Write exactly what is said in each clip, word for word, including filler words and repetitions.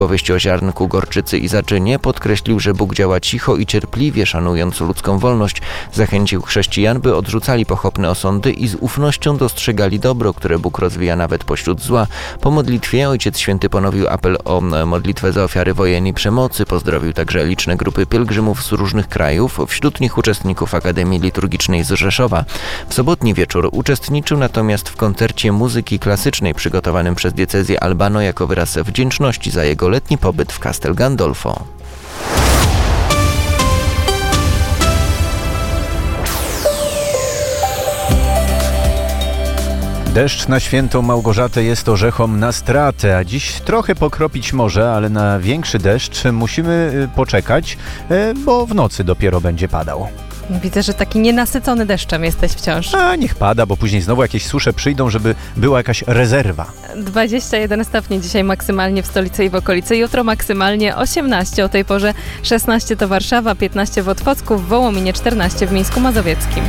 Powieść o ziarnku gorczycy i zaczynie podkreślił, że Bóg działa cicho i cierpliwie, szanując ludzką wolność. Zachęcił chrześcijan, by odrzucali pochopne osądy i z ufnością dostrzegali dobro, które Bóg rozwija nawet pośród zła. Po modlitwie Ojciec Święty ponowił apel o modlitwę za ofiary wojen i przemocy. Pozdrowił także liczne grupy pielgrzymów z różnych krajów, wśród nich uczestników Akademii Liturgicznej z Rzeszowa. W sobotni wieczór uczestniczył natomiast w koncercie muzyki klasycznej przygotowanym przez diecezję Albano jako wyraz wdzięczności za jego letni pobyt w Castel Gandolfo. Deszcz na świętą Małgorzatę jest orzechom na stratę, a dziś trochę pokropić może, ale na większy deszcz musimy poczekać, bo w nocy dopiero będzie padał. Widzę, że taki nienasycony deszczem jesteś wciąż. A niech pada, bo później znowu jakieś susze przyjdą, żeby była jakaś rezerwa. dwadzieścia jeden stopni dzisiaj maksymalnie w stolicy i w okolicy. Jutro maksymalnie osiemnaście, o tej porze szesnaście to Warszawa, piętnaście w Otwocku, w Wołominie czternaście w Mińsku Mazowieckim.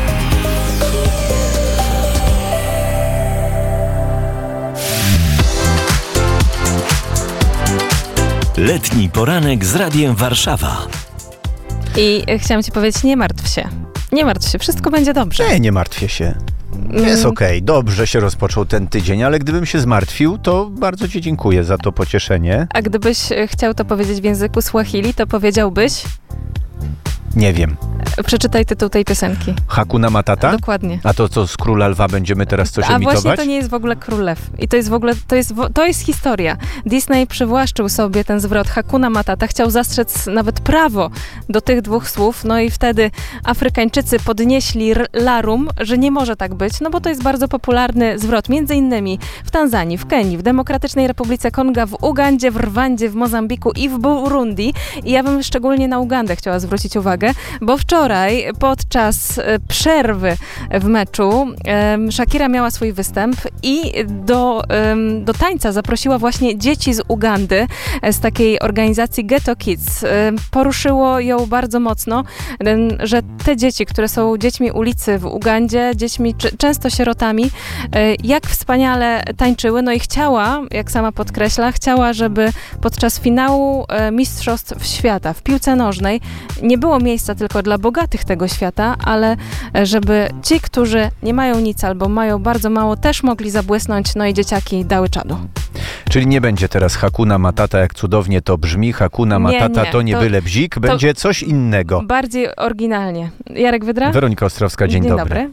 Letni poranek z Radiem Warszawa. I chciałam ci powiedzieć, nie martw się. Nie martw się, wszystko będzie dobrze. Nie, nie martwię się. Jest mm. okej, okay. Dobrze się rozpoczął ten tydzień, ale gdybym się zmartwił, to bardzo ci dziękuję za to pocieszenie. A gdybyś chciał to powiedzieć w języku Swahili, to powiedziałbyś? Nie wiem. Przeczytaj tytuł tej piosenki. Hakuna Matata? Dokładnie. A to co, z Króla Lwa będziemy teraz coś A emitować? A właśnie to nie jest w ogóle Król Lew. I to jest w ogóle, to jest, to jest historia. Disney przywłaszczył sobie ten zwrot Hakuna Matata. Chciał zastrzec nawet prawo do tych dwóch słów. No i wtedy Afrykańczycy podnieśli larum, że nie może tak być, no bo to jest bardzo popularny zwrot. Między innymi w Tanzanii, w Kenii, w Demokratycznej Republice Konga, w Ugandzie, w Rwandzie, w Mozambiku i w Burundi. I ja bym szczególnie na Ugandę chciała zwrócić uwagę, bo wczoraj podczas przerwy w meczu Shakira miała swój występ i do, do tańca zaprosiła właśnie dzieci z Ugandy, z takiej organizacji Ghetto Kids. Poruszyło ją bardzo mocno, że te dzieci, które są dziećmi ulicy w Ugandzie, dziećmi często sierotami, jak wspaniale tańczyły. No i chciała, jak sama podkreśla, chciała, żeby podczas finału Mistrzostw Świata w piłce nożnej nie było miejsca tylko dla bogatych tego świata, ale żeby ci, którzy nie mają nic albo mają bardzo mało, też mogli zabłysnąć, no i dzieciaki dały czadu. Czyli nie będzie teraz Hakuna Matata, jak cudownie to brzmi. Hakuna Matata nie, nie, to nie to, byle bzik, będzie coś innego. Bardziej oryginalnie. Jarek Wydra? Weronika Ostrowska, dzień, dzień dobry. dobry.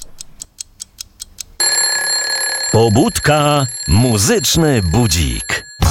Pobudka, muzyczny budzik.